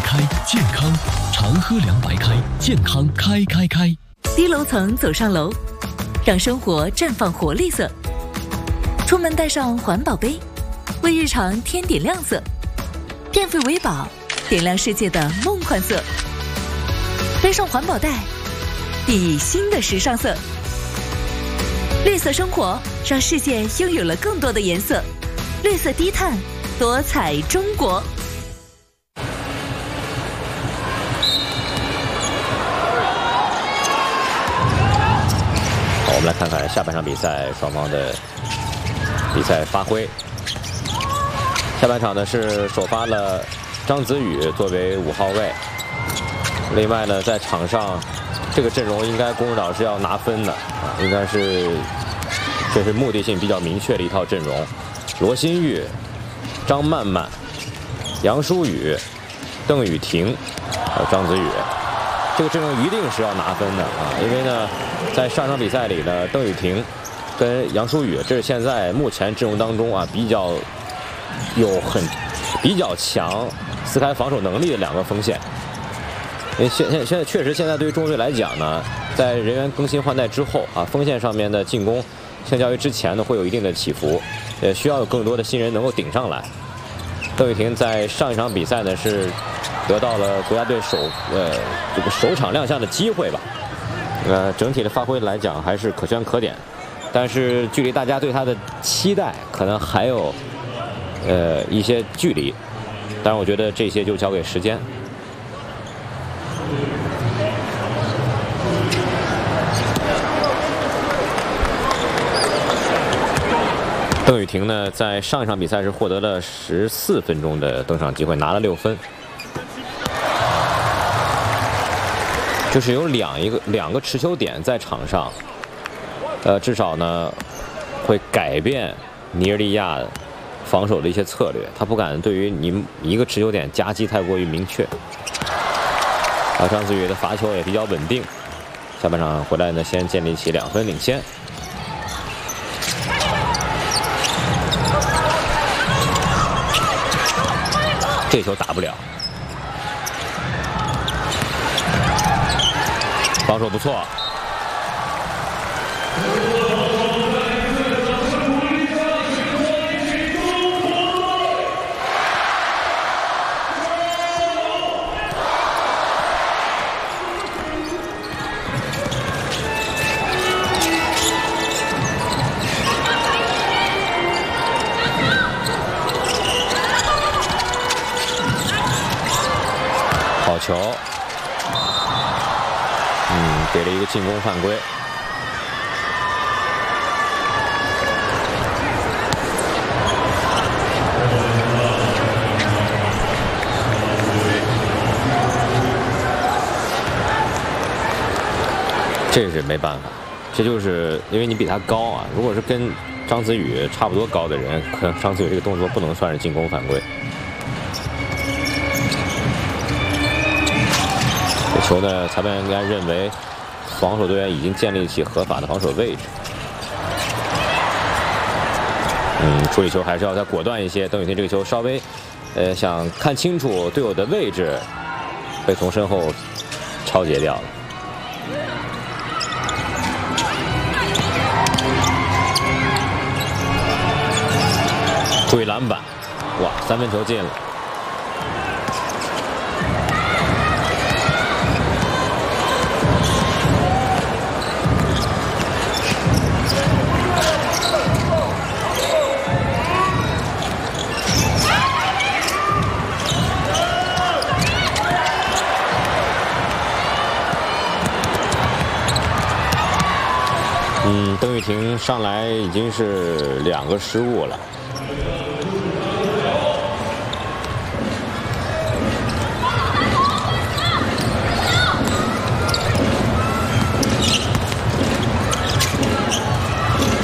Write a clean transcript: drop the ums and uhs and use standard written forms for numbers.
开，健康常喝凉白开，健康开。 低楼层走上楼，让生活绽放活力色。出门带上环保杯，为日常添点亮色。电费维宝，点亮世界的梦幻色。背上环保袋，熠熠新的时尚色。绿色生活，让世界拥有了更多的颜色。绿色低碳，多彩中国。 好，我们来看看下半场比赛双方的比赛发挥。下半场呢是首发了张子宇作为5号位，另外呢在场上这个阵容应该公鹿岛是要拿分的啊，应该是这是目的性比较明确的一套阵容。罗新玉、张曼曼、杨舒雨、邓雨婷还有张子宇，这个阵容一定是要拿分的啊！因为呢，在上场比赛里呢，邓雨婷跟杨舒雨，这是现在目前阵容当中啊比较强撕开防守能力的2个锋线。因为现在确实现在对于中国队来讲呢，在人员更新换代之后啊，锋线上面的进攻相较于之前呢会有一定的起伏，也需要有更多的新人能够顶上来。邓雨婷在上一场比赛呢是得到了国家队这个首场亮相的机会吧，整体的发挥来讲还是可圈可点，但是距离大家对他的期待可能还有一些距离，当然我觉得这些就交给时间。邓雨婷呢，在上一场比赛是获得了14分钟的登场机会，拿了6分，就是有两个持球点在场上，至少呢会改变尼日利亚防守的一些策略，他不敢对于你一个持球点夹击太过于明确。张子宇的罚球也比较稳定，下半场回来呢，先建立起2分领先。这球打不了，防守不错。好球，给了一个进攻犯规。这是没办法，这就是因为你比他高啊。如果是跟张子宇差不多高的人，可能张子宇这个动作不能算是进攻犯规。这球呢，裁判应该认为防守队员已经建立起合法的防守位置。处理球还是要再果断一些。邓雨婷这个球稍微想看清楚队友的位置，被从身后抄截掉了。注意篮板，哇，3分球进了。邓雨婷上来已经是2个失误了。